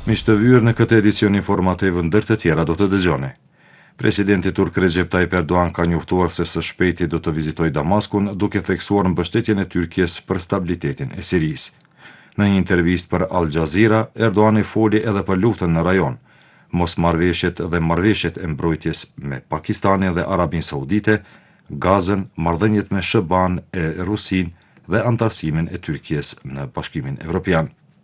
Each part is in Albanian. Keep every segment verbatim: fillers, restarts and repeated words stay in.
Miq të vyer në këtë edicion informativ ndër të tjera do të dëgjoni. Presidenti turk Recep Tayyip Erdogan ka njoftuar se së shpejti do të vizitojë Damaskun, duke theksuar mbështetjen e Tyrkisë për stabilitetin e Sirisë. Në një intervistë për Al Jazeera, Erdogan foli edhe për luftën në rajon, mosmarrëveshjet dhe marrëveshjet e mbrojtjes me Pakistanin dhe Arabinë Saudite, Gazën, marrëdhëniet me S B A-n e Rusinë dhe antarësimin e Tyrkisë në Bashkimin Evropian.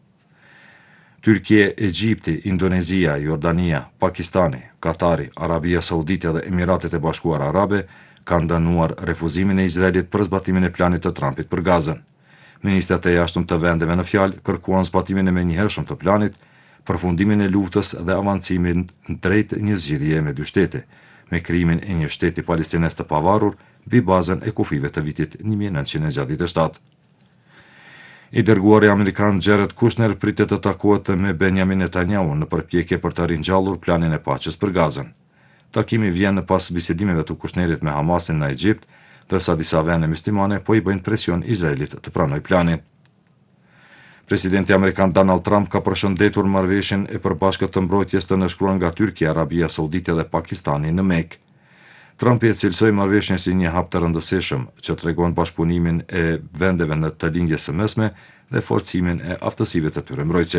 Tyrkia, Egjipti, Indonezia, Jordania, Pakistani, Katari, Arabia Saudite dhe Emiratet e Bashkuara Arabe kanë dënuar refuzimin e Izraelit për zbatimin e planit të Trumpit për Gazën. Ministrat e jashtëm të vendeve në fjalë kërkuan zbatimin e menjëhershëm të planit, përfundimin e luftës dhe avancimin drejt një zgjidhjeje me dy shtete, me krijimin e një shteti palestines të pavarur mbi bazën e kufive të vitit një mijë e nëntëqind e gjashtëdhjetë e shtatë. I dërguari amerikan Jared Kushner pritet të takohet me Benjamin Netanyahu në përpjekje për të ringjallur planin e paqes për Gazën. Takimi vjen pas bisedimeve të Kushnerit me Hamasin në Egjipt, ndërsa disa vende myslimane po i bëjnë presion Izraelit të pranojë planin. Presidenti amerikan Donald Trump ka përshëndetur marrëveshjen e përbashkët të mbrojtjes të nënshkruar nga Tyrkia, Arabia Saudite dhe Pakistani në Mekë. Trump e cilësoi marrëveshjen si një hap të rëndësishëm që tregon bashkëpunimin e vendeve në të lindjes së mesme dhe forcimin e aftësive të tyre mbrojtëse.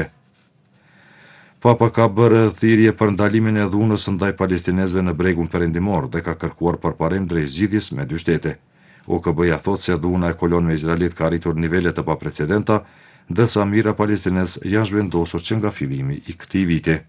Papa ka bërë thirrje për ndalimin e dhunës ndaj palestinezëve në bregun perëndimor dhe ka kërkuar përparim drejt zgjidhjes me dy shtete. O K B-ja thotë se dhuna e kolon me Izraelit ka arritur nivele të paprecedenta, ndërsa mira palestinez janë zhvendosur që nga fillimi i këtij viti.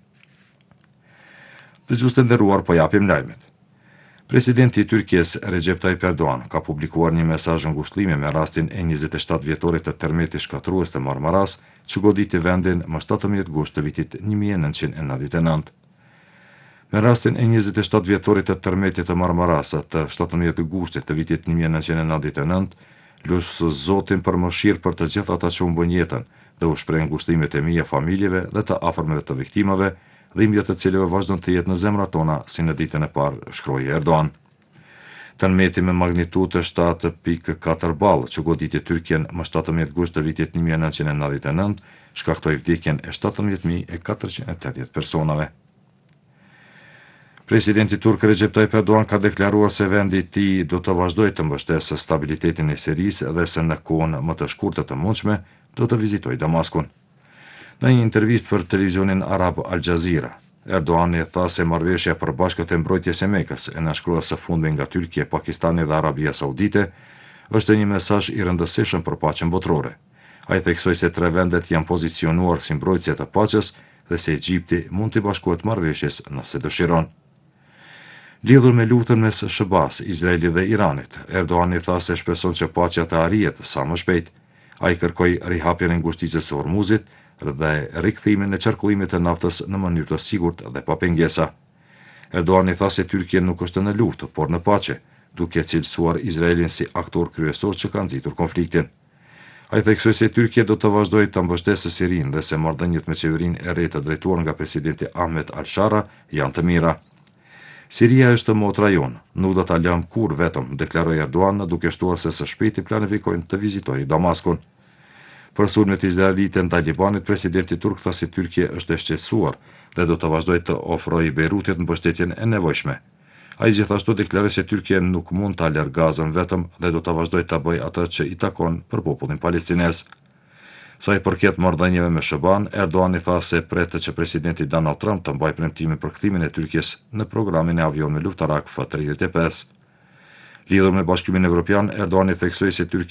Dëgjues të nderuar, po japim lajmet. Presidenti i Tyrkisë Recep Tayyip Erdogan ka publikuar një mesazh ngushëllimi me rastin e njëzet e shtatë vjetorit të tërmetit shkatrues të Marmaras, që goditi vendin më shtatëmbëdhjetë gusht të vitit një mijë e nëntëqind e nëntëdhjetë e nëntë. Me rastin e njëzet e shtatë vjetorit të tërmetit të Marmaras të shtatëmbëdhjetë gushtit të vitit një mijë e nëntëqind e nëntëdhjetë e nëntë, lutë Zotin për mëshirë për të gjithë ata që humbën jetën dhe u shpreh ngushëllimet e mia familjeve dhe të afërmëve të viktimave, dhimbje të cilëve vazhdon të jetë në zemrat tona si në ditën e parë, shkroi Erdogan. Tërmeti me magnitudë shtatë pikë katër ballë që goditi Tyrkien më shtatëmbëdhjetë gusht të vitit një mijë e nëntëqind e nëntëdhjetë e nëntë, shkaktoi vdekjen e shtatëmbëdhjetë mijë e katërqind e tetëdhjetë personave. Presidenti turk Recep Tayyip Erdogan ka deklaruar se vendi i tij do të vazhdojë të mbështesë stabilitetin e Sirisë dhe se në kohën më të shkurtër të mundshme do të vizitojë Damaskun. Në një intervistë për televizionin arab Al Jazeera, Erdogan i tha se marrëveshja e përbashkët e mbrojtjes së Mekës e nënshkruar së fundmi nga Tyrkia, Pakistani dhe Arabia Saudite është një mesazh i rëndësishëm për paqen botërore. Ai theksoi se tre vendet janë pozicionuar si mbrojtëse të paqes dhe se Egjipti mund të bashkohet marrëveshjes nëse dëshiron. Lidhur me luftën mes S B A-s, Izraelit dhe Iranit, Erdogan i tha se shpreson që paqja të arrihet sa më shpejt. Ai kërkoi rihapjen e ngushticës së Hormuzit dhe rikthimin e qarkullimit të naftës në mënyrë të sigurt dhe pa pengesa. Erdogan i tha se Tyrkia nuk është në luftë, por në paqe, duke cilësuar Izraelin si aktor kryesor që ka nxitur konfliktin. Ai theksoi se Tyrkia do të vazhdojë të mbështesë Sirinë dhe se marrëdhëniet me qeverinë e re të drejtuar nga presidenti Ahmed al-Shara janë të mira. Siria është motra jonë, nuk do ta lëm kur vetëm, deklaroi Erdogan duke shtuar se së shpejti planifikojnë të vizitojë Damaskun. Për sulmet izraelite ndaj Libanit, presidenti turk tha se Tyrkia është e shqetësuar dhe do të vazhdojë të ofrojë Beirutit mbështetjen e nevojshme. Ai gjithashtu deklaroi se Tyrkia nuk mund ta lërë Gazën vetëm dhe do të vazhdojë ta bëjë atë që i takon për popullin palestinez. Sa i përket marrëdhënieve me S B A-n, Erdogan i tha se pret që presidenti Donald Trump të mbajë premtimin për kthimin e Tyrkisë në programin e avionëve luftarak F tridhjetë e pesë. Lidhur me Bashkimin Evropian, Erdogan i theksoi se Tyrkia